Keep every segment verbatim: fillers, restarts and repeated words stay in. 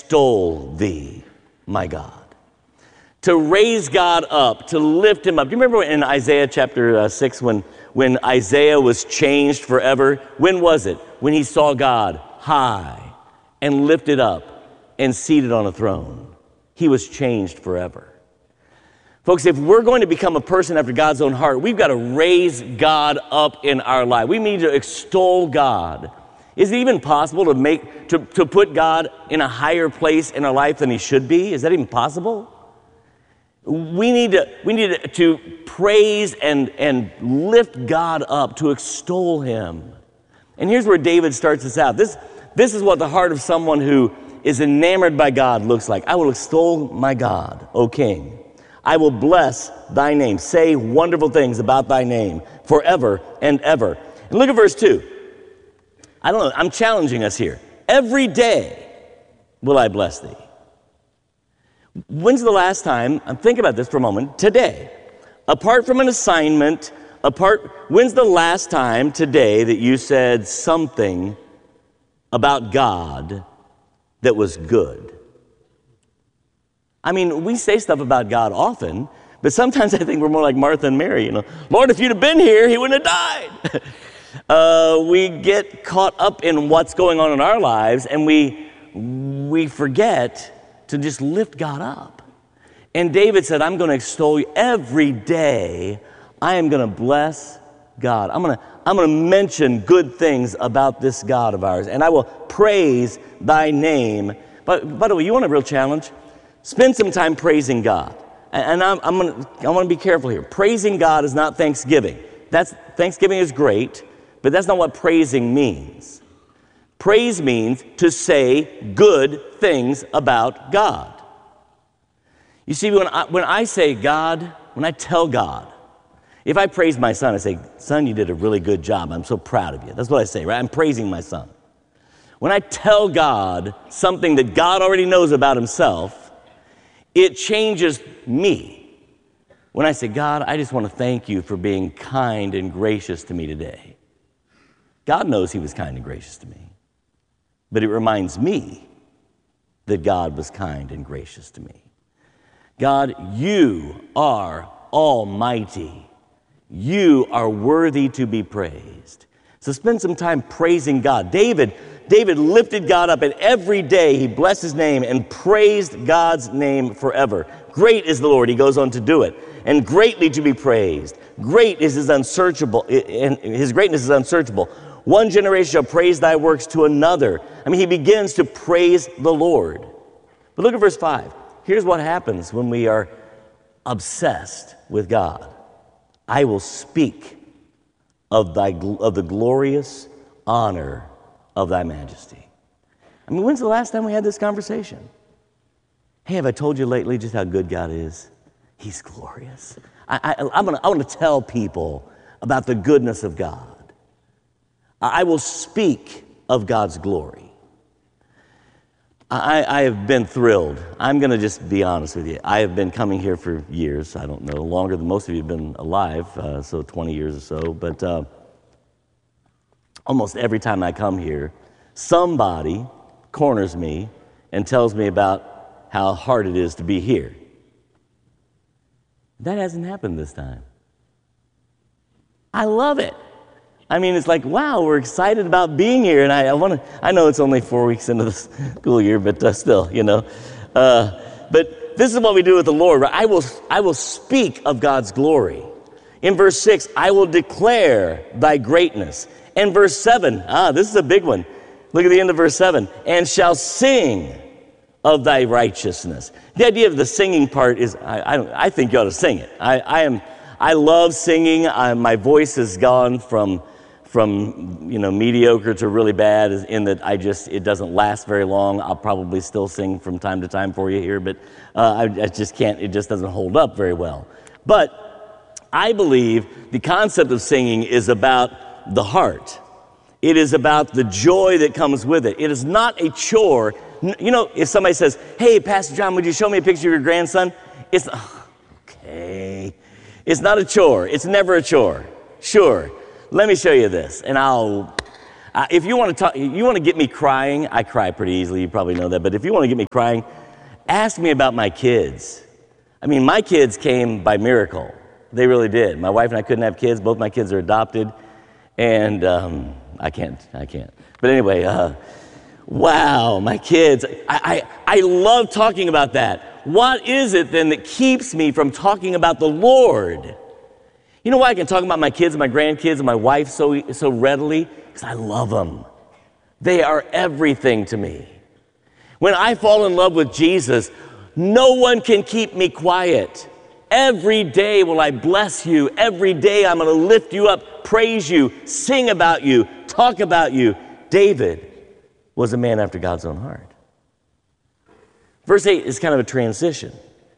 extol thee, my God. To raise God up, to lift him up. Do you remember in Isaiah chapter uh, six when, when Isaiah was changed forever? When was it? When he saw God high and lifted up and seated on a throne. He was changed forever. Folks, if we're going to become a person after God's own heart, we've got to raise God up in our life. We need to extol God. Is it even possible to make to, to put God in a higher place in our life than he should be? Is that even possible? We need to, we need to praise and, and lift God up, to extol him. And here's where David starts this out. This, this is what the heart of someone who is enamored by God looks like. I will extol my God, O King. I will bless thy name. Say wonderful things about thy name forever and ever. And look at verse two. I don't know, I'm challenging us here. Every day will I bless thee. When's the last time, I'm thinking about this for a moment, today, apart from an assignment, apart, when's the last time today that you said something about God that was good? I mean, we say stuff about God often, but sometimes I think we're more like Martha and Mary, you know. Lord, if you'd have been here, he wouldn't have died. uh, we get caught up in what's going on in our lives, and we we forget to just lift God up. And David said, I'm going to extol you every day. I am going to bless God. I'm going to I'm going to mention good things about this God of ours, and I will praise thy name. But by the way, you want a real challenge? Spend some time praising God. And I'm, I'm gonna, I want to be careful here. Praising God is not thanksgiving. That's, Thanksgiving is great, but that's not what praising means. Praise means to say good things about God. You see, when I, when I say God, when I tell God, if I praise my son, I say, son, you did a really good job. I'm so proud of you. That's what I say, right? I'm praising my son. When I tell God something that God already knows about himself, it changes me. When I say, God, I just want to thank you for being kind and gracious to me today. God knows he was kind and gracious to me. But it reminds me that God was kind and gracious to me. God, you are almighty. You are worthy to be praised. So spend some time praising God. David David lifted God up, and every day he blessed his name and praised God's name forever. Great is the Lord, he goes on to do it, and greatly to be praised. Great is his unsearchable, and his greatness is unsearchable. One generation shall praise thy works to another. I mean, he begins to praise the Lord. But look at verse five. Here's what happens when we are obsessed with God. I will speak of thy of the glorious honor of thy majesty. I mean, when's the last time we had this conversation? Hey, have I told you lately just how good God is? He's glorious. I, I, I'm gonna, I want to tell people about the goodness of God. I, I will speak of God's glory. I, I have been thrilled. I'm going to just be honest with you. I have been coming here for years. I don't know, longer than most of you have been alive, uh, so twenty years or so. But uh, almost every time I come here, somebody corners me and tells me about how hard it is to be here. That hasn't happened this time. I love it. I mean, it's like, wow, we're excited about being here. And I, I want to, I know it's only four weeks into the school year, but uh, still, you know. Uh, but this is what we do with the Lord, right? I will, I will speak of God's glory. In verse six, I will declare thy greatness. And verse seven, ah, this is a big one. Look at the end of verse seven. And shall sing of thy righteousness. The idea of the singing part is, I, I, don't, I think you ought to sing it. I, I am, I love singing. I, my voice has gone from, from you know mediocre to really bad in that I just it doesn't last very long. I'll probably still sing from time to time for you here, but uh, I, I just can't. It just doesn't hold up very well. But I believe the concept of singing is about the heart. It is about the joy that comes with it. It is not a chore. You know, if somebody says, hey, Pastor John, would you show me a picture of your grandson? It's, okay. It's not a chore. It's never a chore. Sure. Let me show you this. And I'll, Uh, if you want to talk, you want to get me crying, I cry pretty easily, you probably know that, but if you want to get me crying, ask me about my kids. I mean, my kids came by miracle. They really did. My wife and I couldn't have kids. Both my kids are adopted, and um, I can't, I can't. But anyway, uh, wow, my kids. I, I, I love talking about that. What is it then that keeps me from talking about the Lord? You know why I can talk about my kids and my grandkids and my wife so, so readily? Because I love them. They are everything to me. When I fall in love with Jesus, no one can keep me quiet. Every day will I bless you. Every day I'm going to lift you up, praise you, sing about you, talk about you. David was a man after God's own heart. Verse eight is kind of a transition.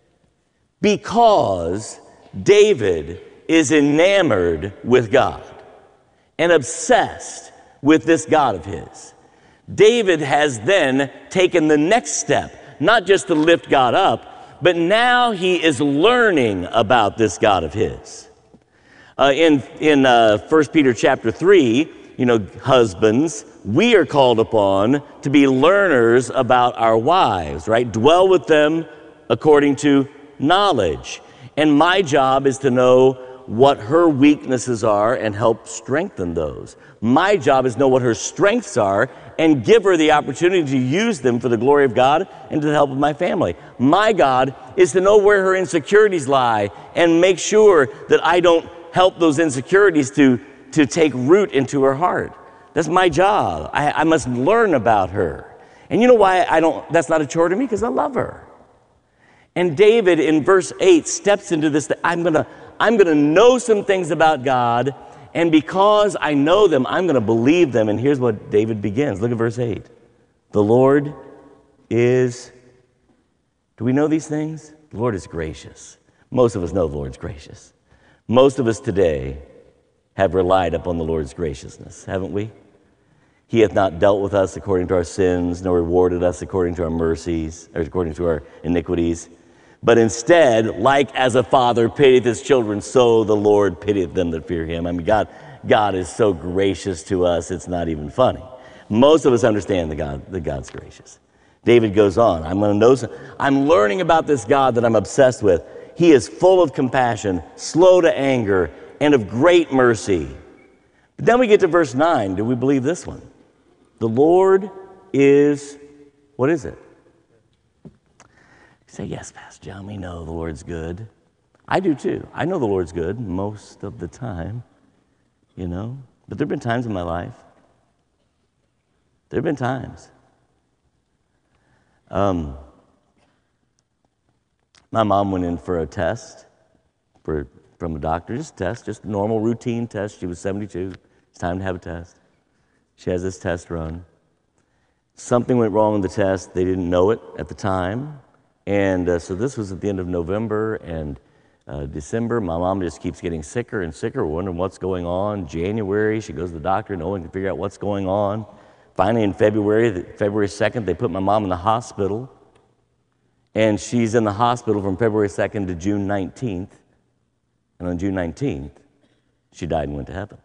Because David is enamored with God and obsessed with this God of his, David has then taken the next step, not just to lift God up, but now he is learning about this God of his. Uh, in in uh, First Peter chapter three, you know, husbands, we are called upon to be learners about our wives, right? Dwell with them according to knowledge. And my job is to know what her weaknesses are and help strengthen those. My job is to know what her strengths are and give her the opportunity to use them for the glory of God and to the help of my family. My God is to know where her insecurities lie and make sure that I don't help those insecurities to, to take root into her heart. That's my job. I, I must learn about her. And you know why I don't, that's not a chore to me? Because I love her. And David in verse eight steps into this, I'm gonna, I'm gonna know some things about God, and because I know them, I'm gonna believe them. And here's what David begins. Look at verse eight. The Lord is, do we know these things? The Lord is gracious. Most of us know the Lord's gracious. Most of us today have relied upon the Lord's graciousness, haven't we? He hath not dealt with us according to our sins, nor rewarded us according to our mercies, or according to our iniquities. But instead, like as a father pitieth his children, so the Lord pitieth them that fear him. I mean, God, God is so gracious to us, it's not even funny. Most of us understand that God, that God's gracious. David goes on, I'm going to know, some, I'm learning about this God that I'm obsessed with. He is full of compassion, slow to anger, and of great mercy. But then we get to verse nine. Do we believe this one? The Lord is, what is it? Say, yes, Pastor John, we know the Lord's good. I do too. I know the Lord's good most of the time, you know. But there have been times in my life. There have been times. Um, my mom went in for a test for, from a doctor, just a test, just a normal routine test. She was seventy-two. It's time to have a test. She has this test run. Something went wrong with the test. They didn't know it at the time. And uh, so this was at the end of November and uh, December. My mom just keeps getting sicker and sicker, wondering what's going on. January, she goes to the doctor, no one can figure out what's going on. Finally, in February, February second, they put my mom in the hospital. And she's in the hospital from February second to June nineteenth. And on June nineteenth, she died and went to heaven.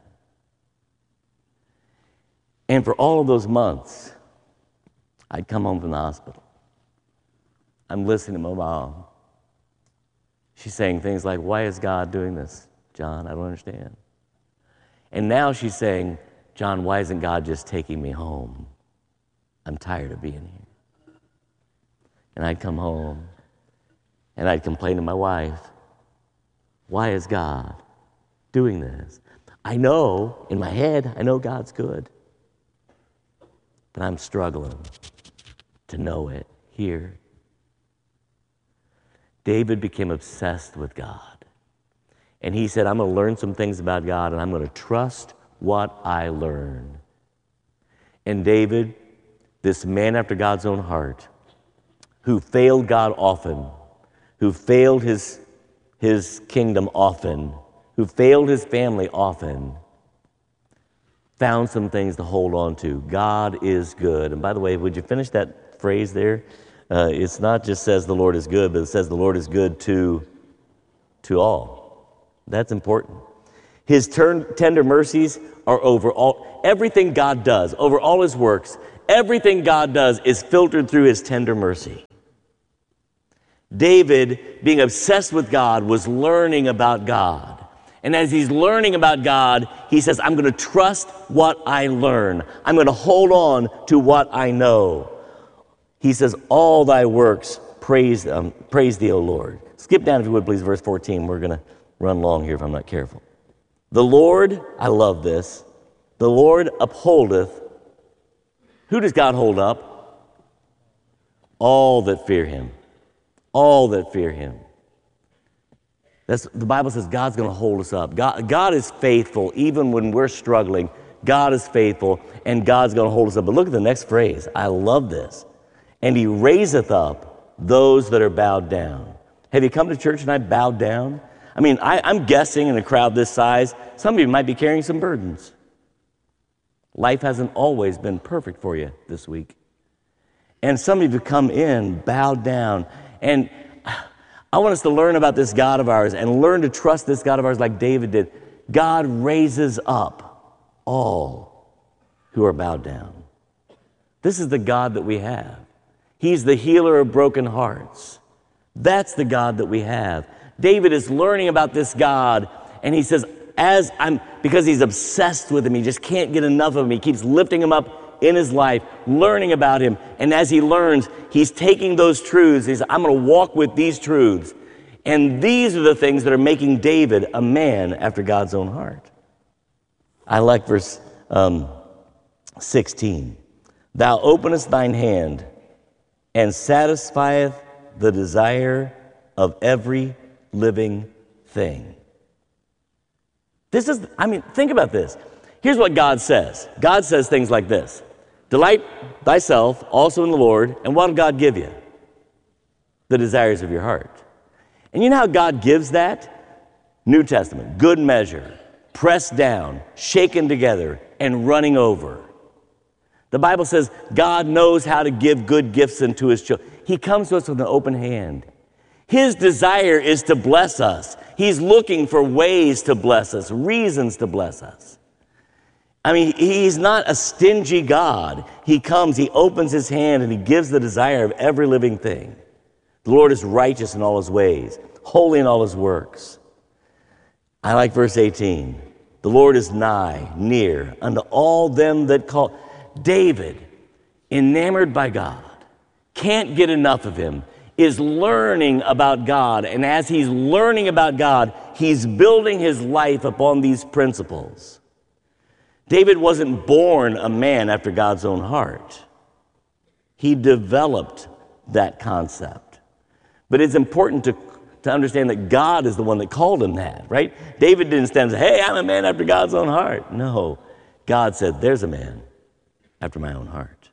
And for all of those months, I'd come home from the hospital. I'm listening to my mom. She's saying things like, why is God doing this, John? I don't understand. And now she's saying, John, why isn't God just taking me home? I'm tired of being here. And I'd come home, and I'd complain to my wife, why is God doing this? I know, in my head, I know God's good. But I'm struggling to know it here. David became obsessed with God. And he said, I'm going to learn some things about God, and I'm going to trust what I learn. And David, this man after God's own heart, who failed God often, who failed his, his kingdom often, who failed his family often, found some things to hold on to. God is good. And by the way, would you finish that phrase there? Uh, it's not just says the Lord is good, but it says the Lord is good to, to all. That's important. His turn, tender mercies are over all, everything God does, over all his works, everything God does is filtered through his tender mercy. David, being obsessed with God, was learning about God. And as he's learning about God, he says, I'm going to trust what I learn. I'm going to hold on to what I know. He says, all thy works praise, um, praise thee, O Lord. Skip down, if you would, please, verse fourteen. We're going to run long here if I'm not careful. The Lord, I love this, the Lord upholdeth. Who does God hold up? All that fear him. All that fear him. That's, the Bible says God's going to hold us up. God, God is faithful even when we're struggling. God is faithful, and God's going to hold us up. But look at the next phrase. I love this. And he raiseth up those that are bowed down. Have you come to church and I bowed down? I mean, I, I'm guessing in a crowd this size, some of you might be carrying some burdens. Life hasn't always been perfect for you this week. And some of you come in, bowed down. And I want us to learn about this God of ours and learn to trust this God of ours like David did. God raises up all who are bowed down. This is the God that we have. He's the healer of broken hearts. That's the God that we have. David is learning about this God, and he says, as I'm, because he's obsessed with him, he just can't get enough of him. He keeps lifting him up in his life, learning about him. And as he learns, he's taking those truths. He's, I'm going to walk with these truths. And these are the things that are making David a man after God's own heart. I like verse um, sixteen. Thou openest thine hand and satisfieth the desire of every living thing. This is, I mean, think about this. Here's what God says. God says things like this. Delight thyself also in the Lord, and what will God give you? The desires of your heart. And you know how God gives that? New Testament, good measure, pressed down, shaken together, and running over. The Bible says God knows how to give good gifts unto his children. He comes to us with an open hand. His desire is to bless us. He's looking for ways to bless us, reasons to bless us. I mean, he's not a stingy God. He comes, he opens his hand, and he gives the desire of every living thing. The Lord is righteous in all his ways, holy in all his works. I like verse eighteen. The Lord is nigh, near, unto all them that call. David, enamored by God, can't get enough of him, is learning about God. And as he's learning about God, he's building his life upon these principles. David wasn't born a man after God's own heart. He developed that concept. But it's important to, to understand that God is the one that called him that, right? David didn't stand and say, hey, I'm a man after God's own heart. No, God said, there's a man after my own heart.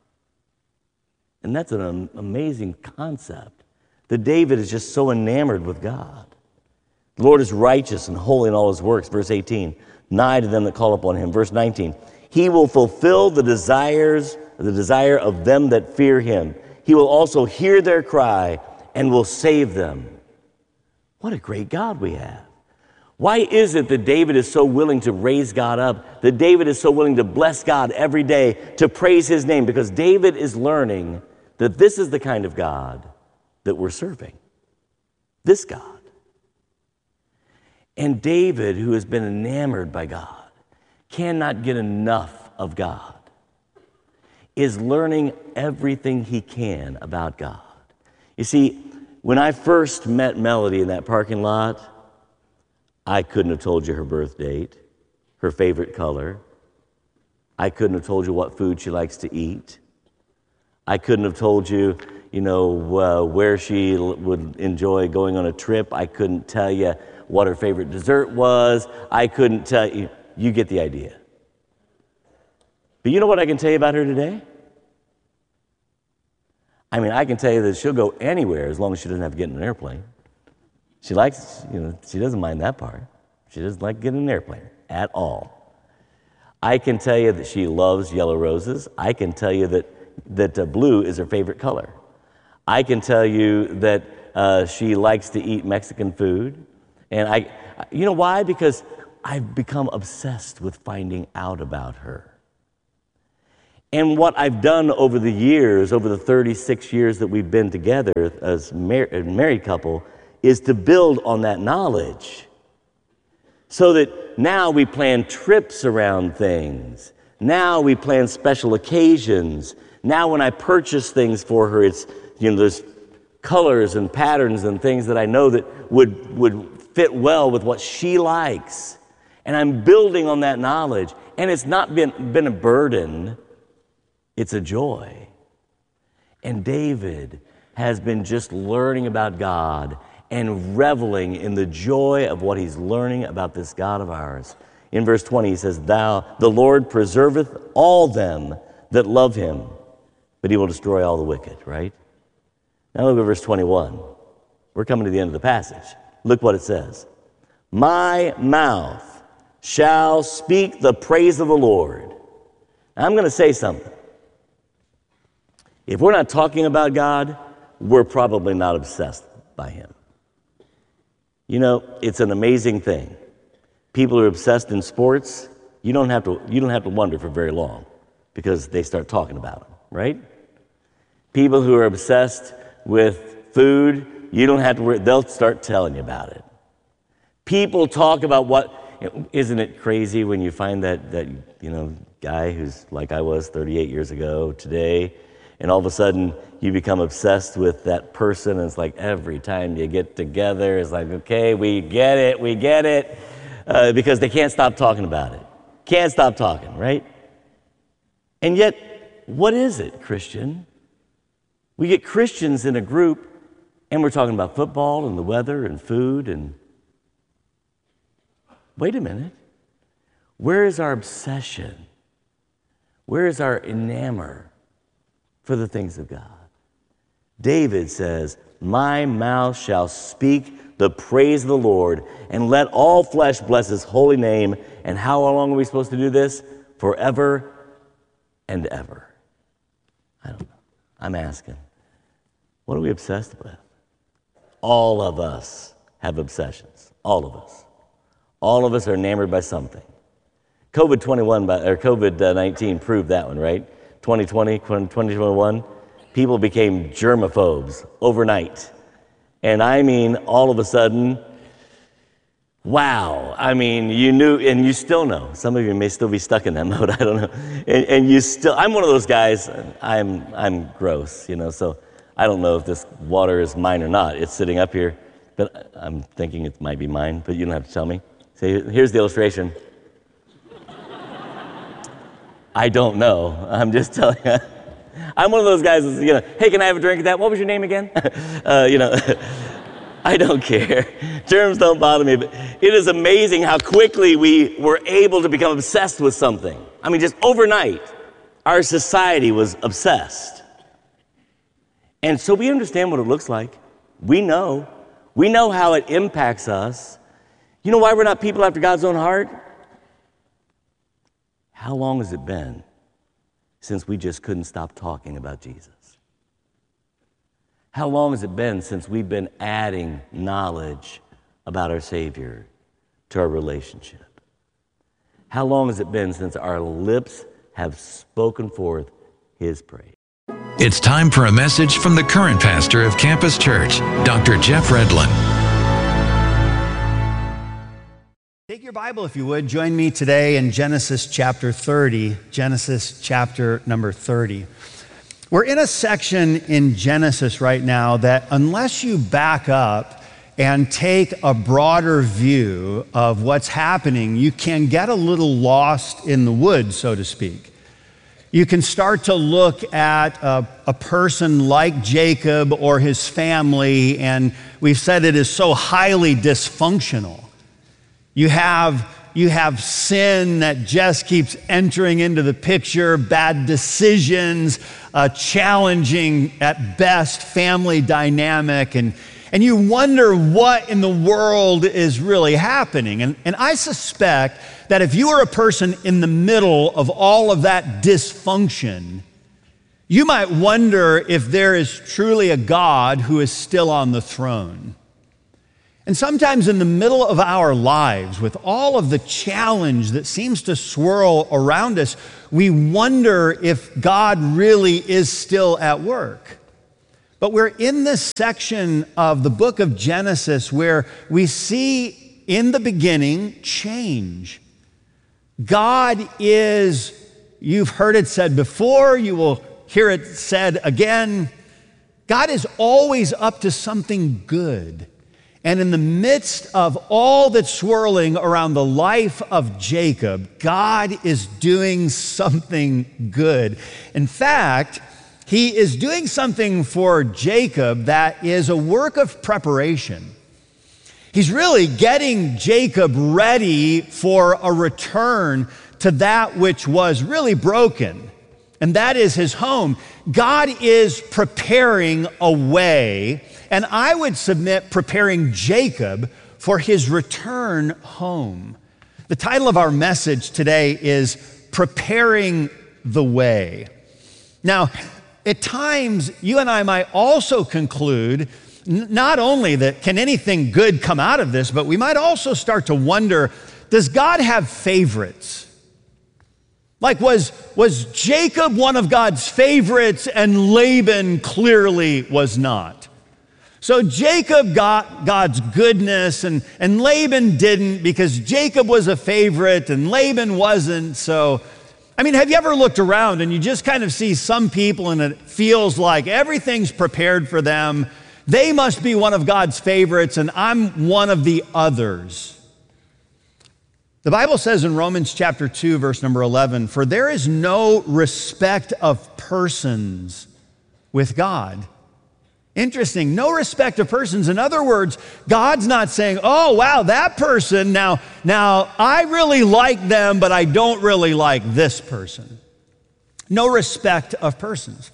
And that's an amazing concept, that David is just so enamored with God. The Lord is righteous and holy in all his works. Verse eighteen, nigh to them that call upon him. Verse nineteen, he will fulfill the desires, the desire of them that fear him. He will also hear their cry and will save them. What a great God we have. Why is it that David is so willing to raise God up, that David is so willing to bless God every day, to praise his name? Because David is learning that this is the kind of God that we're serving. This God. And David, who has been enamored by God, cannot get enough of God, is learning everything he can about God. You see, when I first met Melody in that parking lot, I couldn't have told you her birth date, her favorite color. I couldn't have told you what food she likes to eat. I couldn't have told you, you know, uh, where she l- would enjoy going on a trip. I couldn't tell you what her favorite dessert was. I couldn't tell you. You get the idea. But you know what I can tell you about her today? I mean, I can tell you that she'll go anywhere as long as she doesn't have to get in an airplane. She likes, you know, she doesn't mind that part. She doesn't like getting in an airplane at all. I can tell you that she loves yellow roses. I can tell you that, that uh, blue is her favorite color. I can tell you that uh, she likes to eat Mexican food. And I, you know why? Because I've become obsessed with finding out about her. And what I've done over the years, over the thirty-six years that we've been together as a married couple, is to build on that knowledge. So that now we plan trips around things. Now we plan special occasions. Now when I purchase things for her, it's, you know, there's colors and patterns and things that I know that would, would fit well with what she likes. And I'm building on that knowledge. And it's not been, been a burden. It's a joy. And David has been just learning about God and reveling in the joy of what he's learning about this God of ours. In verse twenty, he says, Thou, the Lord preserveth all them that love him, but he will destroy all the wicked, right? Now look at verse twenty-one. We're coming to the end of the passage. Look what it says. My mouth shall speak the praise of the Lord. Now, I'm going to say something. If we're not talking about God, we're probably not obsessed by him. You know, it's an amazing thing. People who are obsessed in sports, you don't have to, you don't have to wonder for very long because they start talking about them, right? People who are obsessed with food, you don't have to worry, they'll start telling you about it. People talk about what, isn't it crazy when you find that, that you know, guy who's like I was thirty-eight years ago today, and all of a sudden you become obsessed with that person, and it's like every time you get together, it's like, okay, we get it, we get it, uh, because they can't stop talking about it. Can't stop talking, right? And yet, what is it, Christian? We get Christians in a group, and we're talking about football and the weather and food, and wait a minute. Where is our obsession? Where is our enamor for the things of God? David says, my mouth shall speak the praise of the Lord, and let all flesh bless his holy name. And how long are we supposed to do this? Forever and ever. I don't know. I'm asking, what are we obsessed with? All of us have obsessions. All of us. All of us are enamored by something. COVID twenty-one, or COVID nineteen proved that one, right? twenty twenty, twenty twenty-one, people became germaphobes overnight. And I mean, all of a sudden, wow. I mean, you knew, and you still know. Some of you may still be stuck in that mode, I don't know. And, and you still, I'm one of those guys, I'm, I'm gross, you know, so I don't know if this water is mine or not. It's sitting up here, but I'm thinking it might be mine, but you don't have to tell me. So here's the illustration. I don't know. I'm just telling you. I'm one of those guys that's, you know, hey, can I have a drink of that? What was your name again? uh, you know, I don't care. Germs don't bother me, but it is amazing how quickly we were able to become obsessed with something. I mean, just overnight, our society was obsessed. And so we understand what it looks like. We know. We know how it impacts us. You know why we're not people after God's own heart? How long has it been since we just couldn't stop talking about Jesus? How long has it been since we've been adding knowledge about our Savior to our relationship? How long has it been since our lips have spoken forth his praise? It's time for a message from the current pastor of Campus Church, Doctor Jeff Redlin. Take your Bible, if you would. Join me today in Genesis chapter thirty. Genesis chapter number thirty. We're in a section in Genesis right now that, unless you back up and take a broader view of what's happening, you can get a little lost in the woods, so to speak. You can start to look at a, a person like Jacob or his family, and we've said it is so highly dysfunctional. You have, you have sin that just keeps entering into the picture, bad decisions, uh, challenging at best family dynamic, and, and you wonder what in the world is really happening. And, and I suspect that if you are a person in the middle of all of that dysfunction, you might wonder if there is truly a God who is still on the throne. And sometimes in the middle of our lives, with all of the challenge that seems to swirl around us, we wonder if God really is still at work. But we're in this section of the book of Genesis where we see in the beginning change. God is, you've heard it said before, you will hear it said again, God is always up to something good. And in the midst of all that's swirling around the life of Jacob, God is doing something good. In fact, he is doing something for Jacob that is a work of preparation. He's really getting Jacob ready for a return to that which was really broken, and that is his home. God is preparing a way, and I would submit preparing Jacob for his return home. The title of our message today is Preparing the Way. Now, at times, you and I might also conclude n- not only that can anything good come out of this, but we might also start to wonder, does God have favorites? Like, was, was Jacob one of God's favorites and Laban clearly was not? So Jacob got God's goodness and, and Laban didn't because Jacob was a favorite and Laban wasn't. So, I mean, have you ever looked around and you just kind of see some people and it feels like everything's prepared for them? They must be one of God's favorites and I'm one of the others. The Bible says in Romans chapter two, verse number eleven, for there is no respect of persons with God. Interesting, no respect of persons. In other words, God's not saying, oh, wow, that person, now, now I really like them, but I don't really like this person. No respect of persons.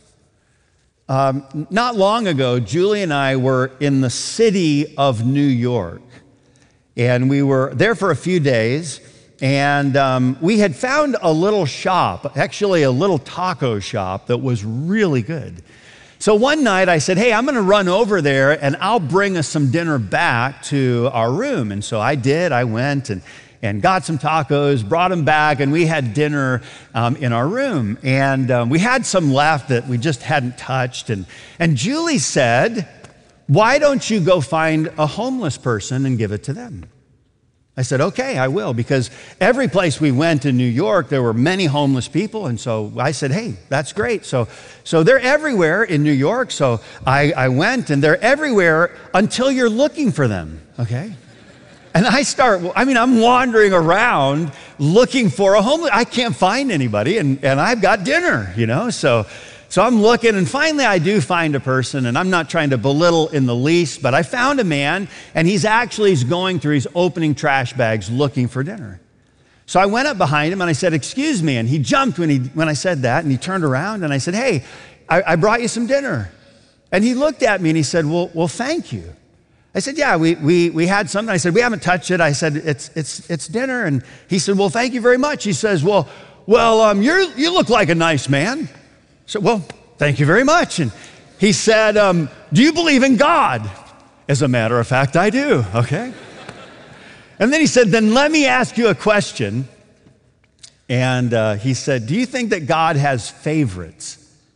Um, not long ago, Julie and I were in the city of New York, and we were there for a few days, and um, we had found a little shop, actually a little taco shop that was really good. So one night I said, hey, I'm gonna run over there and I'll bring us some dinner back to our room. And so I did, I went and, and got some tacos, brought them back, and we had dinner um, in our room. And um, we had some left that we just hadn't touched. And, and Julie said, why don't you go find a homeless person and give it to them? I said, okay, I will, because every place we went in New York, there were many homeless people, and so I said, hey, that's great. So, so they're everywhere in New York, so I, I went, and they're everywhere until you're looking for them, okay? And I start, I mean, I'm wandering around looking for a homeless, I can't find anybody, and, and I've got dinner, you know, so... So I'm looking, and finally I do find a person, and I'm not trying to belittle in the least, but I found a man, and he's actually he's going through, he's opening trash bags looking for dinner. So I went up behind him, and I said, excuse me, and he jumped when, he, when I said that, and he turned around, and I said, hey, I, I brought you some dinner. And he looked at me, and he said, well, well thank you. I said, yeah, we, we, we had something. I said, we haven't touched it. I said, it's, it's, it's dinner. And he said, well, thank you very much. He says, well, well um, you're, you look like a nice man. So, well, thank you very much. And he said, um, do you believe in God? As a matter of fact, I do, okay? And then he said, then let me ask you a question. And uh, he said, do you think that God has favorites?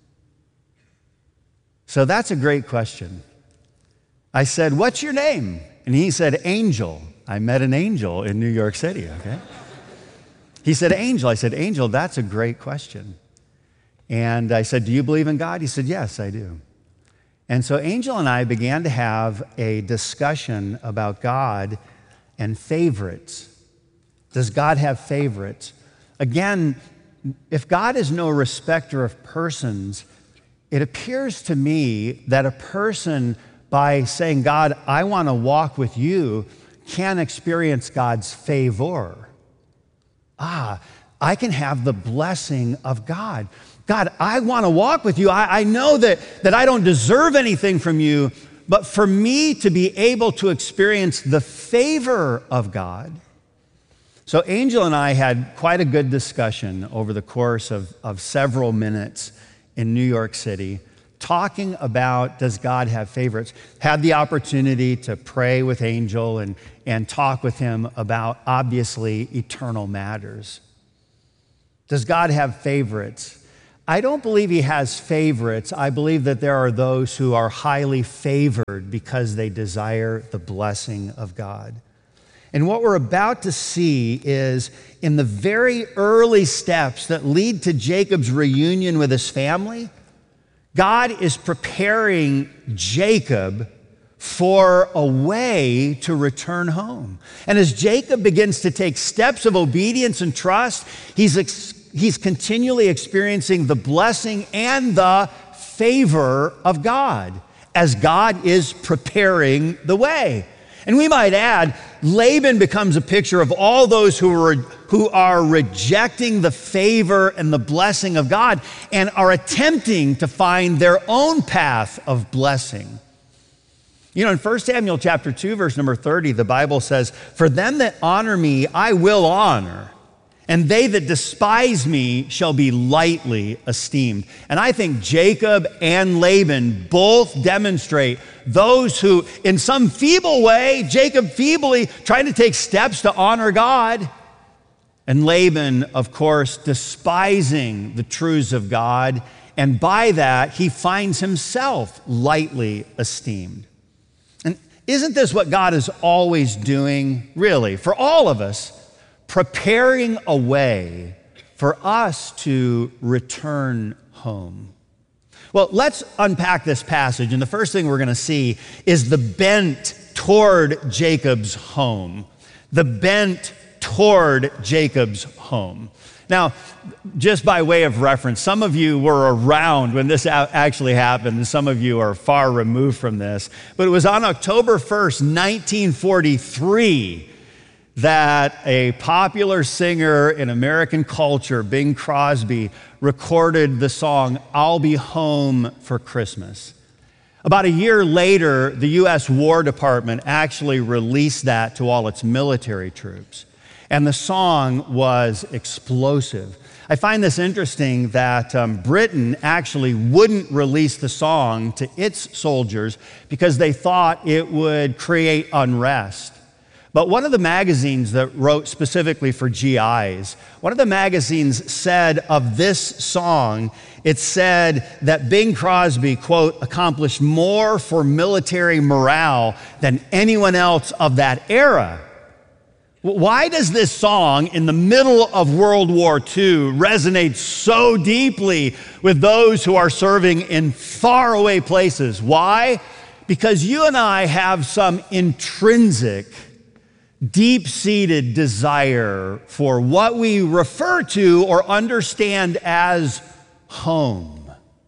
So that's a great question. I said, what's your name? And he said, Angel. I met an angel in New York City, okay? He said, Angel. I said, Angel, that's a great question. And I said, do you believe in God? He said, yes, I do. And so Angel and I began to have a discussion about God and favorites. Does God have favorites? Again, if God is no respecter of persons, it appears to me that a person, by saying, God, I want to walk with you, can experience God's favor. Ah, I can have the blessing of God. God, I want to walk with you. I, I know that, that I don't deserve anything from you, but for me to be able to experience the favor of God. So Angel and I had quite a good discussion over the course of, of several minutes in New York City, talking about, does God have favorites? Had the opportunity to pray with Angel and, and talk with him about, obviously, eternal matters. Does God have favorites? I don't believe he has favorites. I believe that there are those who are highly favored because they desire the blessing of God. And what we're about to see is in the very early steps that lead to Jacob's reunion with his family, God is preparing Jacob for a way to return home. And as Jacob begins to take steps of obedience and trust, he's, ex- he's continually experiencing the blessing and the favor of God as God is preparing the way. And we might add, Laban becomes a picture of all those who are, who are rejecting the favor and the blessing of God and are attempting to find their own path of blessing. You know, in First Samuel chapter two, verse number thirty, the Bible says, "For them that honor me, I will honor, and they that despise me shall be lightly esteemed." And I think Jacob and Laban both demonstrate those who, in some feeble way, Jacob feebly trying to take steps to honor God, and Laban, of course, despising the truths of God, and by that, he finds himself lightly esteemed. And isn't this what God is always doing, really, for all of us? Preparing a way for us to return home. Well, let's unpack this passage, and the first thing we're going to see is the bent toward Jacob's home. The bent toward Jacob's home. Now, just by way of reference, some of you were around when this actually happened, and some of you are far removed from this, but it was on October first, nineteen forty-three, that a popular singer in American culture, Bing Crosby, recorded the song, "I'll Be Home for Christmas." About a year later, the U S War Department actually released that to all its military troops. And the song was explosive. I find this interesting that um, Britain actually wouldn't release the song to its soldiers because they thought it would create unrest. But one of the magazines that wrote specifically for G Is, one of the magazines said of this song, it said that Bing Crosby, quote, accomplished more for military morale than anyone else of that era. Why does this song in the middle of World War Two resonate so deeply with those who are serving in faraway places? Why? Because you and I have some intrinsic, deep-seated desire for what we refer to or understand as home.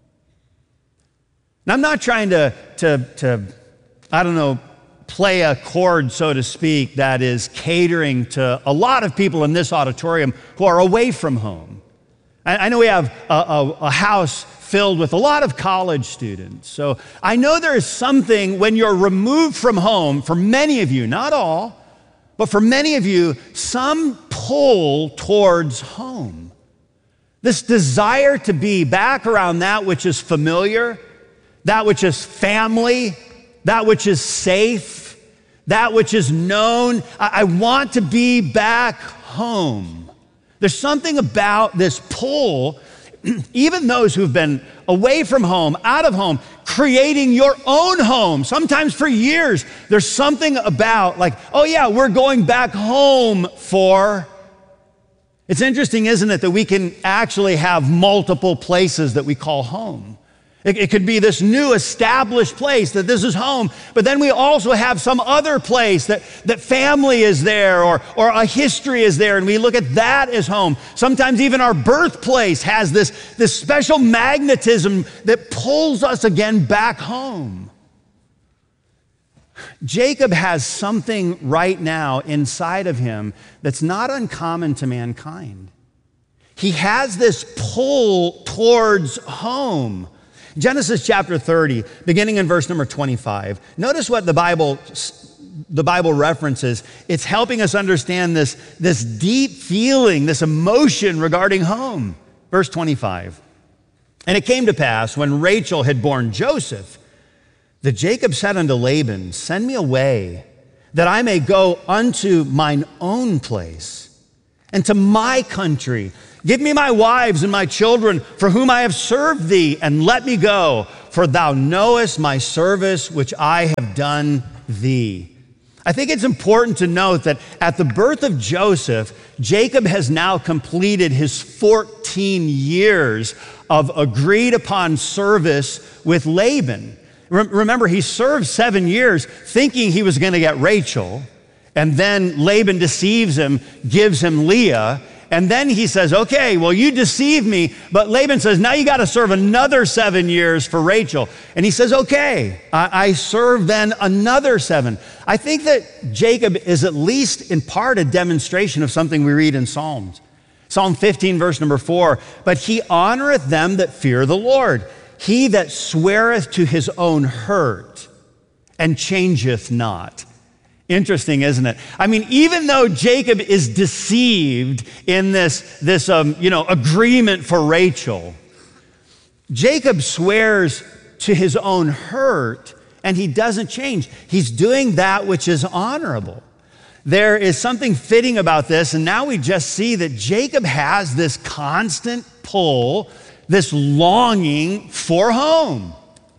Now, I'm not trying to, to, to, I don't know, play a chord, so to speak, that is catering to a lot of people in this auditorium who are away from home. I, I know we have a, a, a house filled with a lot of college students. So I know there is something when you're removed from home, for many of you, not all, but for many of you, some pull towards home. This desire to be back around that which is familiar, that which is family, that which is safe, that which is known. I, I want to be back home. There's something about this pull, even those who've been away from home, out of home, creating your own home, sometimes for years. There's something about like, oh yeah, we're going back home for. It's interesting, isn't it, that we can actually have multiple places that we call home. It, it could be this new established place that this is home, but then we also have some other place that, that family is there or, or a history is there, and we look at that as home. Sometimes even our birthplace has this, this special magnetism that pulls us again back home. Jacob has something right now inside of him that's not uncommon to mankind. He has this pull towards home. Genesis chapter thirty, beginning in verse number twenty-five. Notice what the Bible, the Bible references. It's helping us understand this, this deep feeling, this emotion regarding home. Verse twenty-five. And it came to pass, when Rachel had borne Joseph, that Jacob said unto Laban, send me away, that I may go unto mine own place, and to my country. Give me my wives and my children, for whom I have served thee, and let me go, for thou knowest my service which I have done thee. I think it's important to note that at the birth of Joseph, Jacob has now completed his fourteen years of agreed upon service with Laban. Remember, he served seven years thinking he was going to get Rachel, and then Laban deceives him, gives him Leah, and then he says, okay, well, you deceived me, but Laban says, now you got to serve another seven years for Rachel. And he says, okay, I, I serve then another seven. I think that Jacob is at least in part a demonstration of something we read in Psalms. Psalm fifteen, verse number four, but he honoreth them that fear the Lord. He that sweareth to his own hurt and changeth not. Interesting, isn't it? I mean, even though Jacob is deceived in this, this um, you know, agreement for Rachel, Jacob swears to his own hurt and he doesn't change. He's doing that which is honorable. There is something fitting about this, and now we just see that Jacob has this constant pull, this longing for home.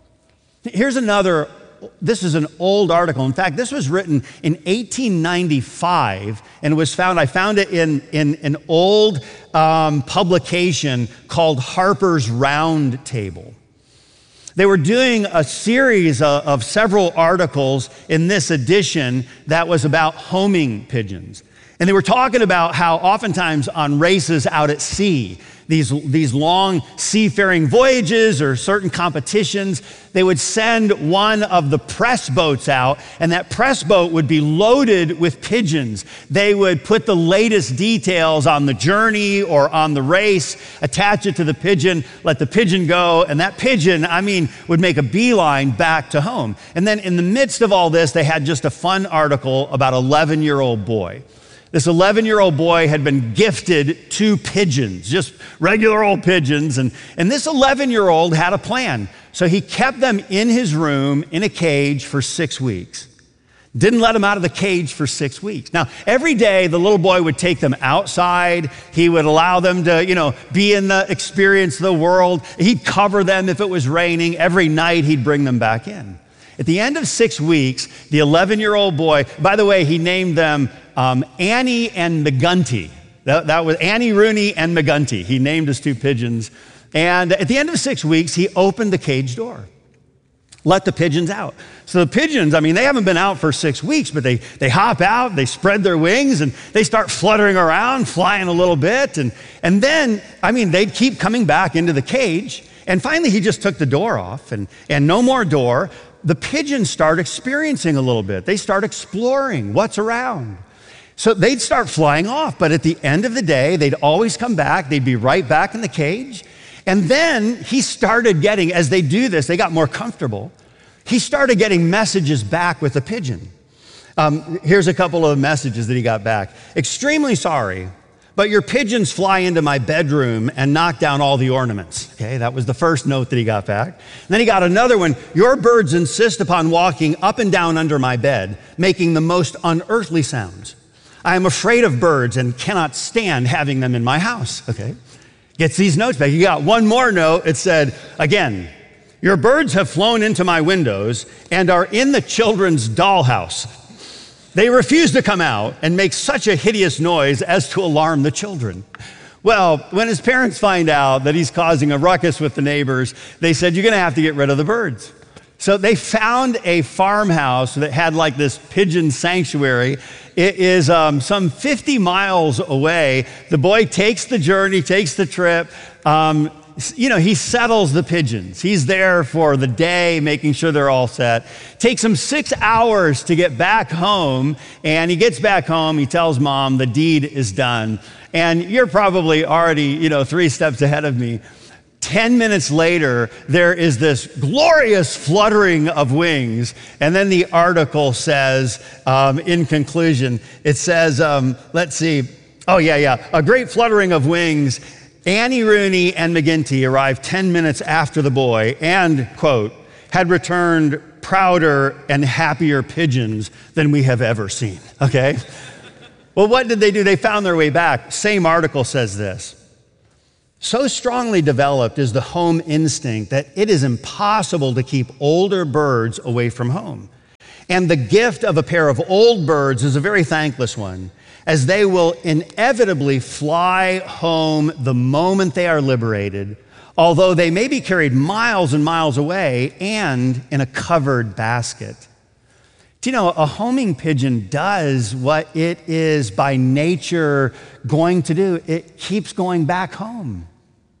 Here's another, this is an old article. In fact, this was written in eighteen ninety-five and was found, I found it in, in an old um, publication called Harper's Round Table. They were doing a series of, of several articles in this edition that was about homing pigeons. And they were talking about how oftentimes on races out at sea, these, these long seafaring voyages or certain competitions, they would send one of the press boats out, and that press boat would be loaded with pigeons. They would put the latest details on the journey or on the race, attach it to the pigeon, let the pigeon go, and that pigeon, I mean, would make a beeline back to home. And then in the midst of all this, they had just a fun article about an eleven-year-old boy. This eleven-year-old boy had been gifted two pigeons, just regular old pigeons, and, and this eleven-year-old had a plan. So he kept them in his room in a cage for six weeks. Didn't let them out of the cage for six weeks. Now, every day the little boy would take them outside. He would allow them to, you know, be in the experience of the world. He'd cover them if it was raining. Every night he'd bring them back in. At the end of six weeks, the eleven-year-old boy, by the way, he named them um, Annie and McGunty. That, that was Annie Rooney and McGunty. He named his two pigeons. And at the end of six weeks, he opened the cage door, let the pigeons out. So the pigeons, I mean, they haven't been out for six weeks, but they, they hop out, they spread their wings, and they start fluttering around, flying a little bit. And, and then, I mean, they'd keep coming back into the cage. And finally, he just took the door off, and, and no more door. The pigeons start experiencing a little bit. They start exploring what's around. So they'd start flying off, but at the end of the day, they'd always come back. They'd be right back in the cage. And then he started getting, as they do this, they got more comfortable. He started getting messages back with the pigeon. Um, here's a couple of messages that he got back. Extremely sorry, but your pigeons fly into my bedroom and knock down all the ornaments. Okay, that was the first note that he got back. And then he got another one. Your birds insist upon walking up and down under my bed, making the most unearthly sounds. I am afraid of birds and cannot stand having them in my house. Okay, gets these notes back. You got one more note. It said, again, your birds have flown into my windows and are in the children's dollhouse. They refuse to come out and make such a hideous noise as to alarm the children. Well, when his parents find out that he's causing a ruckus with the neighbors, they said, you're going to have to get rid of the birds. So they found a farmhouse that had like this pigeon sanctuary. It is um, some fifty miles away. The boy takes the journey, takes the trip. Um, you know, he settles the pigeons. He's there for the day, making sure they're all set. Takes him six hours to get back home, and he gets back home. He tells mom the deed is done. And you're probably already, you know, three steps ahead of me. Ten minutes later, there is this glorious fluttering of wings. And then the article says, um, in conclusion, it says, um, let's see, oh yeah, yeah, a great fluttering of wings. Annie Rooney and McGinty arrived ten minutes after the boy and, quote, had returned prouder and happier pigeons than we have ever seen, okay? Well, what did they do? They found their way back. Same article says this. So strongly developed is the home instinct that it is impossible to keep older birds away from home. And the gift of a pair of old birds is a very thankless one, as they will inevitably fly home the moment they are liberated, although they may be carried miles and miles away and in a covered basket. Do you know, a homing pigeon does what it is by nature going to do. It keeps going back home.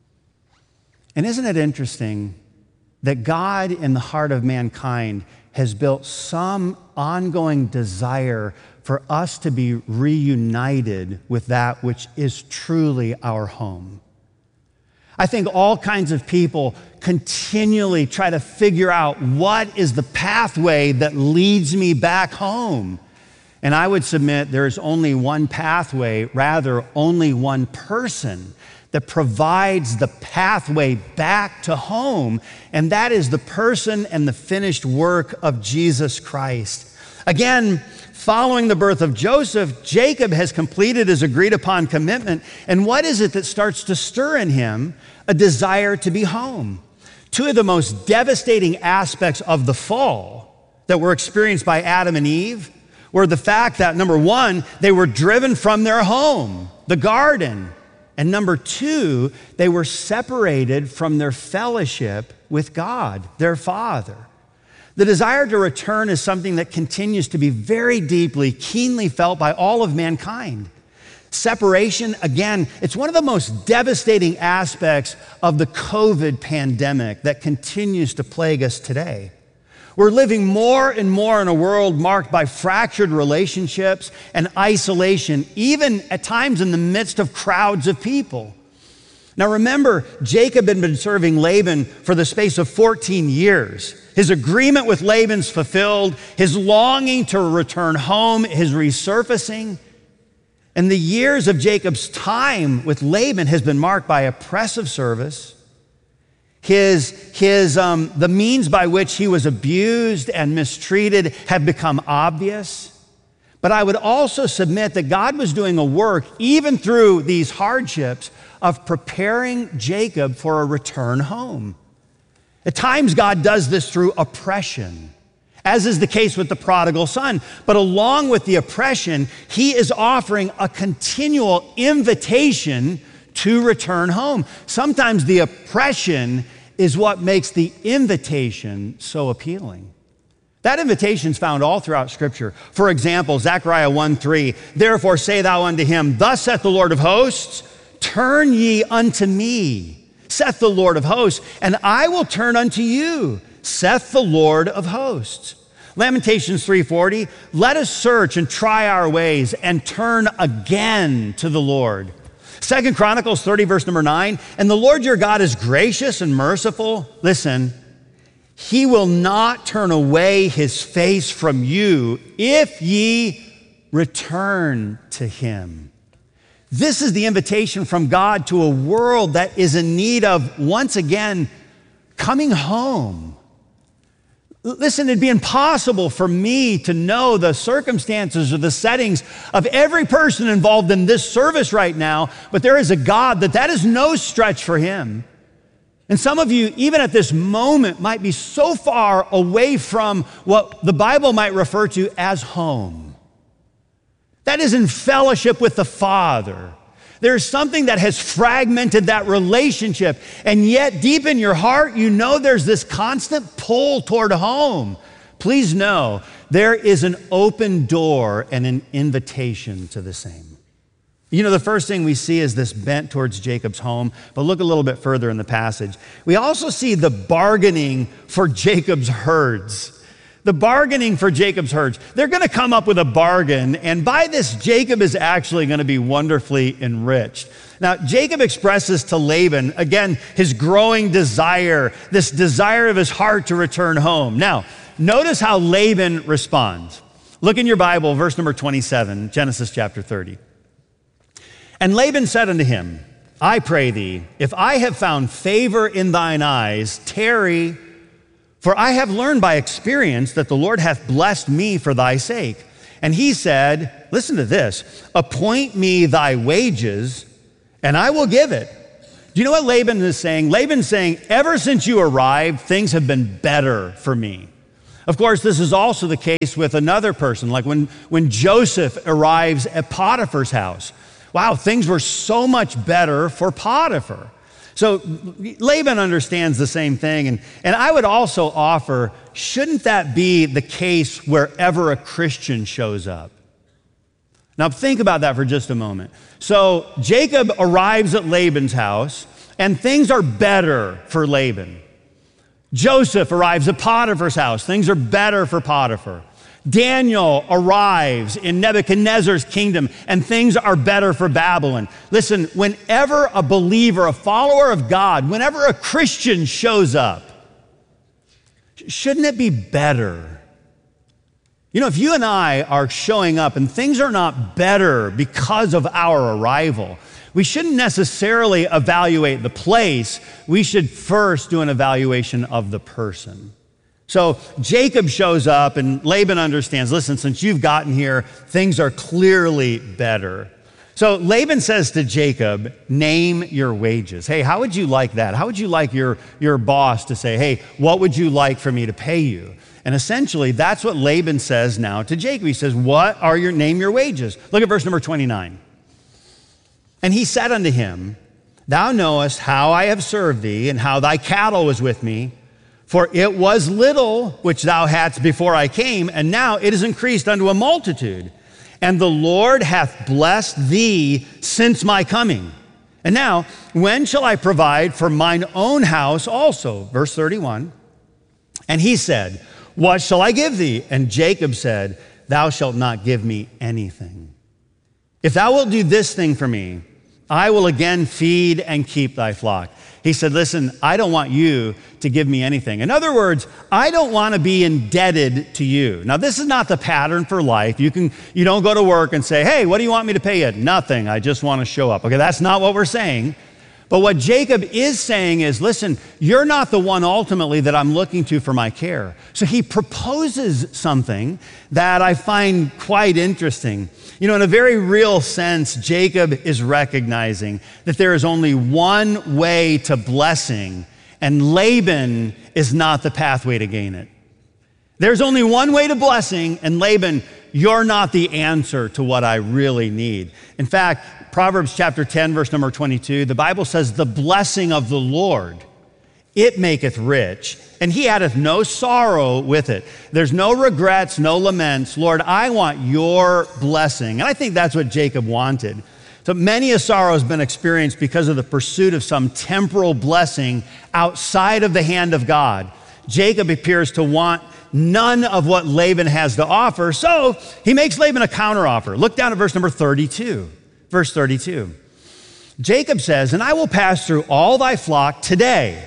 And isn't it interesting that God in the heart of mankind has built some ongoing desire for us to be reunited with that which is truly our home? I think all kinds of people continually try to figure out what is the pathway that leads me back home. And I would submit there is only one pathway, rather only one person that provides the pathway back to home, and that is the person and the finished work of Jesus Christ. Again, following the birth of Joseph, Jacob has completed his agreed upon commitment. And what is it that starts to stir in him? A desire to be home. Two of the most devastating aspects of the fall that were experienced by Adam and Eve were the fact that, number one, they were driven from their home, the garden. And number two, they were separated from their fellowship with God, their Father. The desire to return is something that continues to be very deeply, keenly felt by all of mankind. Separation, again, it's one of the most devastating aspects of the COVID pandemic that continues to plague us today. We're living more and more in a world marked by fractured relationships and isolation, even at times in the midst of crowds of people. Now remember, Jacob had been serving Laban for the space of fourteen years. His agreement with Laban's fulfilled, his longing to return home, his resurfacing. And the years of Jacob's time with Laban has been marked by oppressive service. His, his, um, the means by which he was abused and mistreated have become obvious. But I would also submit that God was doing a work, even through these hardships, of preparing Jacob for a return home. At times, God does this through oppression, as is the case with the prodigal son. But along with the oppression, he is offering a continual invitation to return home. Sometimes the oppression is what makes the invitation so appealing. That invitation is found all throughout Scripture. For example, Zechariah one three, therefore say thou unto him, thus saith the Lord of hosts, turn ye unto me, saith the Lord of hosts, and I will turn unto you, saith the Lord of hosts. Lamentations three forty, let us search and try our ways and turn again to the Lord. Second Chronicles thirty, verse number nine, and the Lord your God is gracious and merciful. Listen, he will not turn away his face from you if ye return to him. This is the invitation from God to a world that is in need of, once again, coming home. Listen, it'd be impossible for me to know the circumstances or the settings of every person involved in this service right now, but there is a God that that is no stretch for him. And some of you, even at this moment, might be so far away from what the Bible might refer to as home. That is in fellowship with the Father. There's something that has fragmented that relationship, and yet deep in your heart, you know there's this constant pull toward home. Please know, there is an open door and an invitation to the same. You know, the first thing we see is this bent towards Jacob's home, but look a little bit further in the passage. We also see the bargaining for Jacob's herds. The bargaining for Jacob's herds. They're going to come up with a bargain, and by this, Jacob is actually going to be wonderfully enriched. Now, Jacob expresses to Laban, again, his growing desire, this desire of his heart to return home. Now, notice how Laban responds. Look in your Bible, verse number twenty-seven, Genesis chapter thirty. And Laban said unto him, I pray thee, if I have found favor in thine eyes, tarry, for I have learned by experience that the Lord hath blessed me for thy sake. And he said, listen to this, appoint me thy wages, and I will give it. Do you know what Laban is saying? Laban's saying, ever since you arrived, things have been better for me. Of course, this is also the case with another person, like when, when Joseph arrives at Potiphar's house. Wow, things were so much better for Potiphar. So Laban understands the same thing. And, and I would also offer, shouldn't that be the case wherever a Christian shows up? Now think about that for just a moment. So Jacob arrives at Laban's house, and things are better for Laban. Joseph arrives at Potiphar's house. Things are better for Potiphar. Daniel arrives in Nebuchadnezzar's kingdom, and things are better for Babylon. Listen, whenever a believer, a follower of God, whenever a Christian shows up, shouldn't it be better? You know, if you and I are showing up and things are not better because of our arrival, we shouldn't necessarily evaluate the place. We should first do an evaluation of the person. So Jacob shows up and Laban understands, listen, since you've gotten here, things are clearly better. So Laban says to Jacob, name your wages. Hey, how would you like that? How would you like your, your boss to say, hey, what would you like for me to pay you? And essentially, that's what Laban says now to Jacob. He says, what are your, name your wages? Look at verse number twenty-nine. And he said unto him, thou knowest how I have served thee, and how thy cattle was with me. For it was little which thou hadst before I came, and now it is increased unto a multitude. And the Lord hath blessed thee since my coming. And now, when shall I provide for mine own house also? Verse thirty-one. And he said, what shall I give thee? And Jacob said, thou shalt not give me anything. If thou wilt do this thing for me, I will again feed and keep thy flock. He said, listen, I don't want you to give me anything. In other words, I don't want to be indebted to you. Now, this is not the pattern for life. You can, you don't go to work and say, hey, what do you want me to pay you? Nothing. I just want to show up. Okay, that's not what we're saying. But what Jacob is saying is, listen, you're not the one ultimately that I'm looking to for my care. So he proposes something that I find quite interesting. You know, in a very real sense, Jacob is recognizing that there is only one way to blessing, and Laban is not the pathway to gain it. There's only one way to blessing, and Laban, you're not the answer to what I really need. In fact, Proverbs chapter ten, verse number twenty-two, the Bible says, the blessing of the Lord, it maketh rich, and he addeth no sorrow with it. There's no regrets, no laments. Lord, I want your blessing. And I think that's what Jacob wanted. So many a sorrow has been experienced because of the pursuit of some temporal blessing outside of the hand of God. Jacob appears to want none of what Laban has to offer, so he makes Laban a counteroffer. Look down at verse number thirty-two. Verse thirty-two. Jacob says, and I will pass through all thy flock today.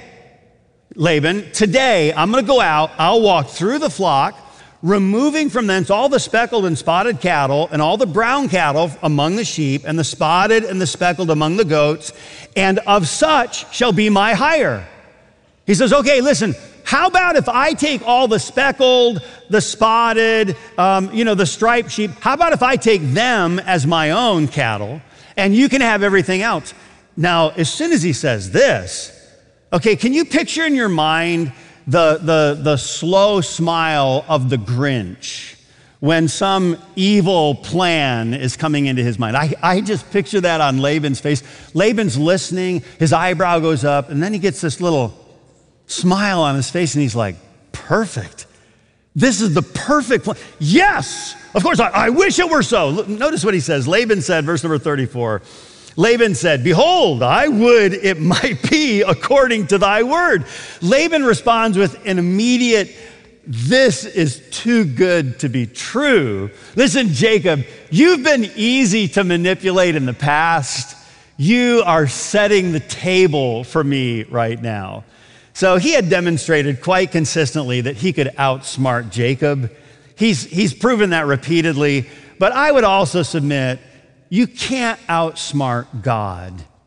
Laban, today I'm going to go out, I'll walk through the flock, removing from thence all the speckled and spotted cattle and all the brown cattle among the sheep and the spotted and the speckled among the goats, and of such shall be my hire. He says, okay, listen, how about if I take all the speckled, the spotted, um, you know, the striped sheep, how about if I take them as my own cattle and you can have everything else? Now, as soon as he says this, okay, can you picture in your mind the, the, the slow smile of the Grinch when some evil plan is coming into his mind? I, I just picture that on Laban's face. Laban's listening, his eyebrow goes up, and then he gets this little smile on his face, and he's like, perfect. This is the perfect plan. Yes, of course, I, I wish it were so. Look, notice what he says. Laban said, verse number thirty-four, Laban said, behold, I would it might be according to thy word. Laban responds with an immediate, this is too good to be true. Listen, Jacob, you've been easy to manipulate in the past. You are setting the table for me right now. So he had demonstrated quite consistently that he could outsmart Jacob. He's, he's proven that repeatedly. But I would also submit, you can't outsmart God.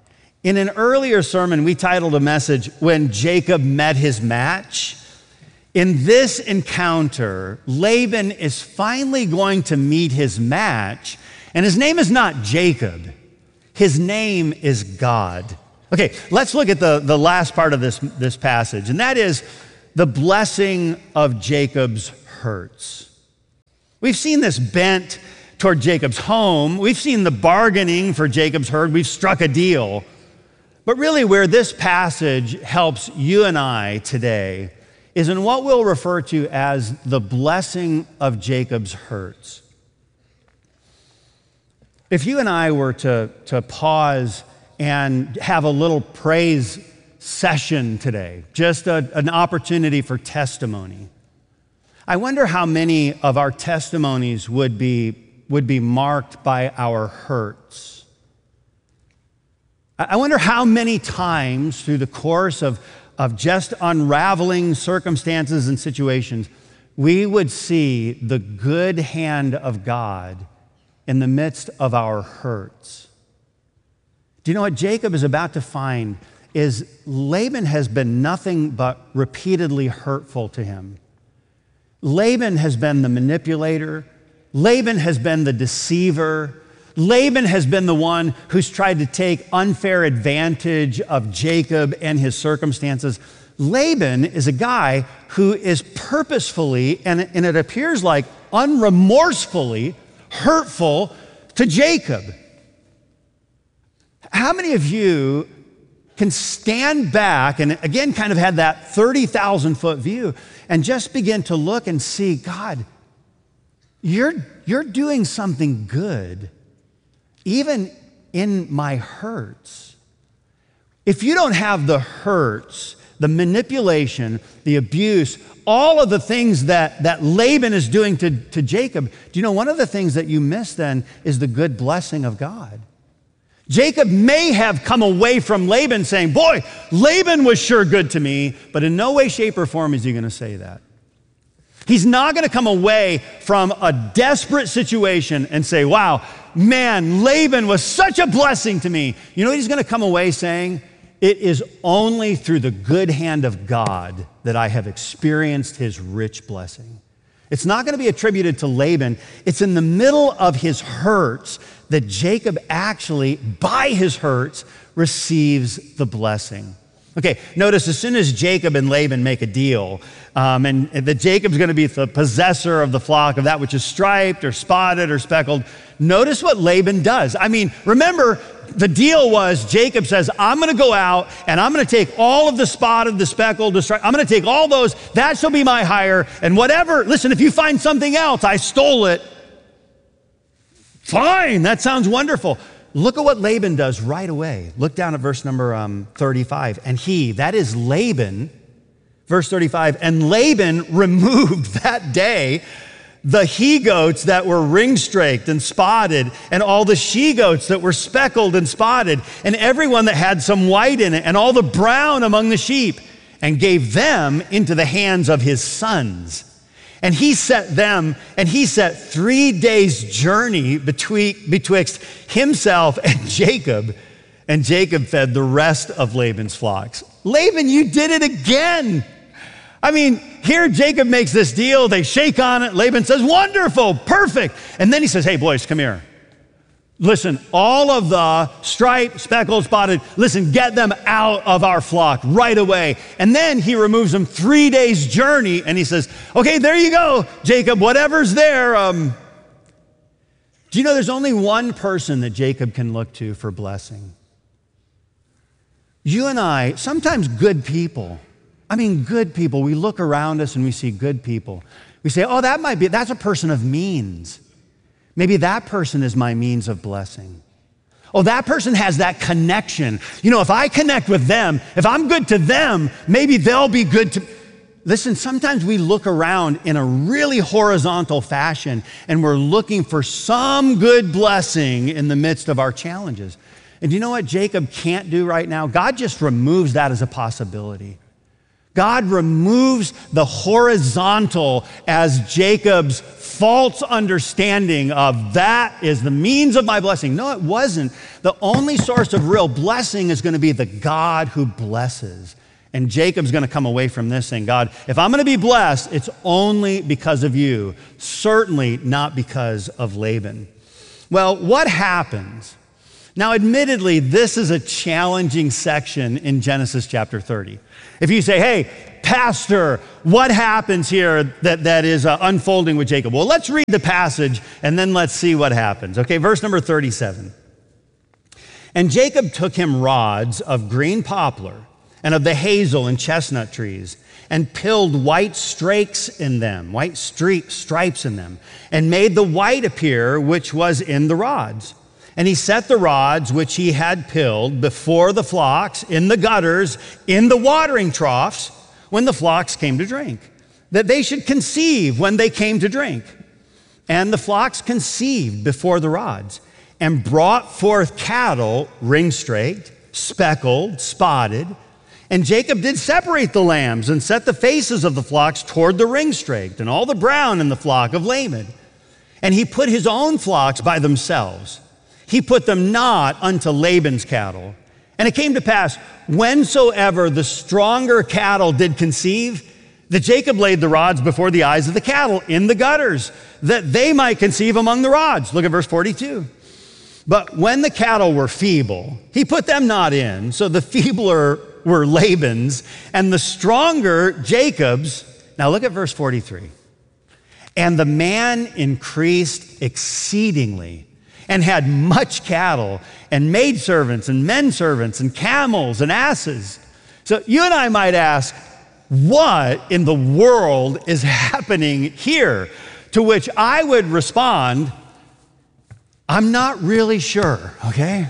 In an earlier sermon, we titled a message, When Jacob Met His Match. In this encounter, Laban is finally going to meet his match, and his name is not Jacob. His name is God. Okay, let's look at the, the last part of this, this passage, and that is the blessing of Jacob's hurts. We've seen this bent toward Jacob's home. We've seen the bargaining for Jacob's herd. We've struck a deal. But really where this passage helps you and I today is in what we'll refer to as the blessing of Jacob's hurts. If you and I were to, to pause and have a little praise session today, just a, an opportunity for testimony, I wonder how many of our testimonies would be, would be marked by our hurts. I wonder how many times through the course of, of just unraveling circumstances and situations, we would see the good hand of God in the midst of our hurts. Do you know what Jacob is about to find is Laban has been nothing but repeatedly hurtful to him. Laban has been the manipulator. Laban has been the deceiver. Laban has been the one who's tried to take unfair advantage of Jacob and his circumstances. Laban is a guy who is purposefully, and, and it appears like unremorsefully, hurtful to Jacob. How many of you can stand back and again kind of had that thirty thousand foot view and just begin to look and see, God, you're, you're doing something good, even in my hurts. If you don't have the hurts, the manipulation, the abuse, all of the things that, that Laban is doing to, to Jacob, do you know one of the things that you miss then is the good blessing of God? Jacob may have come away from Laban saying, boy, Laban was sure good to me, but in no way, shape, or form is he going to say that. He's not going to come away from a desperate situation and say, wow, man, Laban was such a blessing to me. You know what he's going to come away saying? It is only through the good hand of God that I have experienced his rich blessing. It's not going to be attributed to Laban. It's in the middle of his hurts that Jacob actually, by his hurts, receives the blessing. Okay, notice as soon as Jacob and Laban make a deal, um, and that Jacob's going to be the possessor of the flock of that which is striped or spotted or speckled, notice what Laban does. I mean, remember, the deal was Jacob says, I'm going to go out and I'm going to take all of the spotted, the speckled, the striped, I'm going to take all those, that shall be my hire, and whatever, listen, if you find something else, I stole it. Fine, that sounds wonderful. Look at what Laban does right away. Look down at verse number um, thirty-five. And he, that is Laban, verse thirty-five, and Laban removed that day the he-goats that were ring-straked and spotted, and all the she-goats that were speckled and spotted, and everyone that had some white in it, and all the brown among the sheep, and gave them into the hands of his sons. And he set them, and he set three days' journey between, betwixt himself and Jacob, and Jacob fed the rest of Laban's flocks. Laban, you did it again. I mean, here Jacob makes this deal, they shake on it, Laban says, wonderful, perfect. And then he says, hey boys, come here. Listen, all of the striped, speckled, spotted, listen, get them out of our flock right away. And then he removes them three days' journey, and he says, okay, there you go, Jacob, whatever's there. Um, do you know there's only one person that Jacob can look to for blessing? You and I, sometimes good people, I mean good people, we look around us and we see good people. We say, oh, that might be, that's a person of means. Maybe that person is my means of blessing. Oh, that person has that connection. You know, if I connect with them, if I'm good to them, maybe they'll be good to... Listen, sometimes we look around in a really horizontal fashion and we're looking for some good blessing in the midst of our challenges. And do you know what Jacob can't do right now? God just removes that as a possibility. God removes the horizontal as Jacob's false understanding of that is the means of my blessing. No, it wasn't. The only source of real blessing is going to be the God who blesses. And Jacob's going to come away from this saying, God, if I'm going to be blessed, it's only because of you, certainly not because of Laban. Well, what happens? Now, admittedly, this is a challenging section in Genesis chapter thirty. If you say, hey, Pastor, what happens here that, that is uh, unfolding with Jacob? Well, let's read the passage and then let's see what happens. Okay, verse number thirty-seven. And Jacob took him rods of green poplar and of the hazel and chestnut trees, and pilled white strakes in them, white streak, stripes in them, and made the white appear which was in the rods. And he set the rods which he had pilled before the flocks in the gutters, in the watering troughs, when the flocks came to drink, that they should conceive when they came to drink. And the flocks conceived before the rods, and brought forth cattle ring-straked, speckled, spotted. And Jacob did separate the lambs, and set the faces of the flocks toward the ring-straked, and all the brown in the flock of Laban. And he put his own flocks by themselves. He put them not unto Laban's cattle. And it came to pass, whensoever the stronger cattle did conceive, that Jacob laid the rods before the eyes of the cattle in the gutters, that they might conceive among the rods. Look at verse forty-two. But when the cattle were feeble, he put them not in, so the feebler were Laban's, and the stronger Jacob's. Now look at verse forty-three. And the man increased exceedingly, and had much cattle, and maidservants, and menservants, and camels, and asses. So you and I might ask, what in the world is happening here? To which I would respond, I'm not really sure, okay?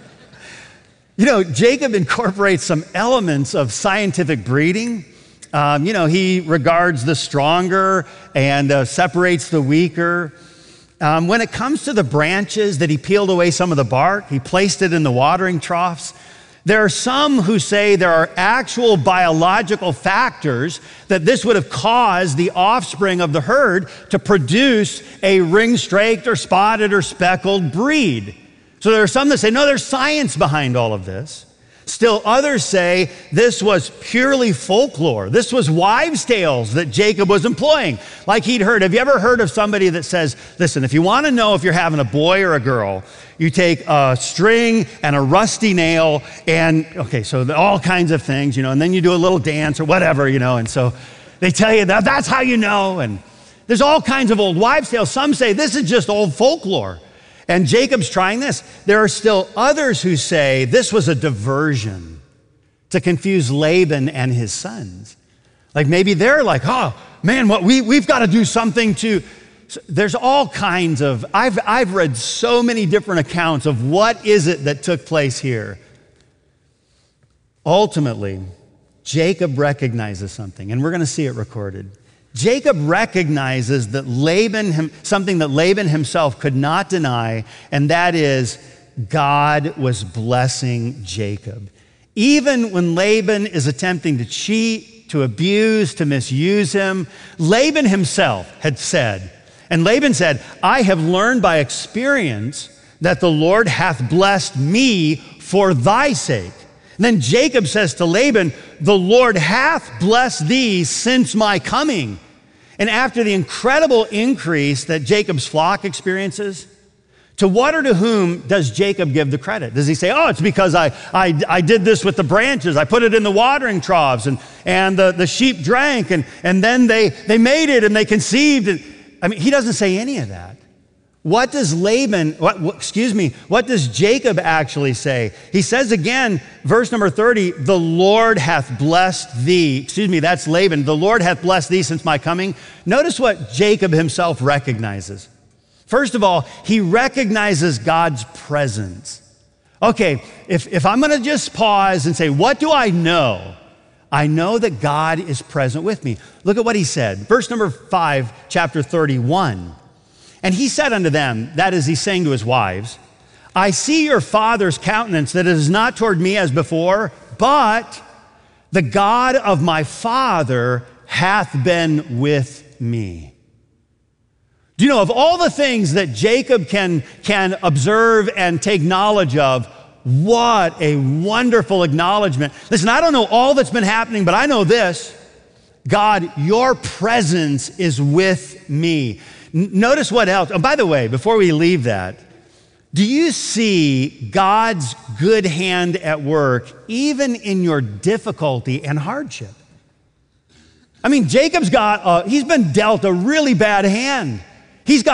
You know, Jacob incorporates some elements of scientific breeding. Um, you know, he regards the stronger and uh, separates the weaker. Um, when it comes to the branches that he peeled away some of the bark, he placed it in the watering troughs. There are some who say there are actual biological factors that this would have caused the offspring of the herd to produce a ring-straked or spotted or speckled breed. So there are some that say, no, there's science behind all of this. Still others say this was purely folklore. This was wives' tales that Jacob was employing, like he'd heard. Have you ever heard of somebody that says, listen, if you want to know if you're having a boy or a girl, you take a string and a rusty nail and, okay, so the, all kinds of things, you know, and then you do a little dance or whatever, you know, and so they tell you that that's how you know. And there's all kinds of old wives' tales. Some say this is just old folklore. And Jacob's trying this. There are still others who say this was a diversion to confuse Laban and his sons. Like maybe they're like, oh, man, what we, we've got to do something to... So there's all kinds of... I've, I've read so many different accounts of what is it that took place here. Ultimately, Jacob recognizes something, and we're going to see it recorded. Jacob recognizes that Laban, something that Laban himself could not deny, and that is God was blessing Jacob. Even when Laban is attempting to cheat, to abuse, to misuse him, Laban himself had said, and Laban said, I have learned by experience that the Lord hath blessed me for thy sake. And then Jacob says to Laban, the Lord hath blessed thee since my coming. And after the incredible increase that Jacob's flock experiences, to what or to whom does Jacob give the credit? Does he say, oh, it's because I, I, I did this with the branches. I put it in the watering troughs and, and the, the sheep drank and, and then they, they made it and they conceived. And, I mean, he doesn't say any of that. What does Laban, what, what, excuse me, what does Jacob actually say? He says again, verse number thirty, the Lord hath blessed thee. Excuse me, that's Laban. The Lord hath blessed thee since my coming. Notice what Jacob himself recognizes. First of all, he recognizes God's presence. Okay, if, if I'm gonna just pause and say, what do I know? I know that God is present with me. Look at what he said. Verse number five, chapter thirty-one. And he said unto them, that is, he's saying to his wives, I see your father's countenance, that it is not toward me as before, but the God of my father hath been with me. Do you know, of all the things that Jacob can, can observe and take knowledge of, what a wonderful acknowledgement. Listen, I don't know all that's been happening, but I know this. God, your presence is with me. N- notice what else. Oh, by the way, before we leave that, do you see God's good hand at work even in your difficulty and hardship? I mean, Jacob's got, a, he's been dealt a really bad hand. He's got